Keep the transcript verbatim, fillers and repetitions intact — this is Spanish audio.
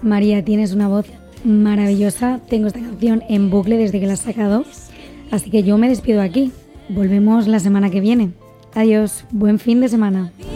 María, tienes una voz maravillosa. Tengo esta canción en bucle desde que la has sacado. Así que yo me despido aquí. Volvemos la semana que viene. Adiós, buen fin de semana.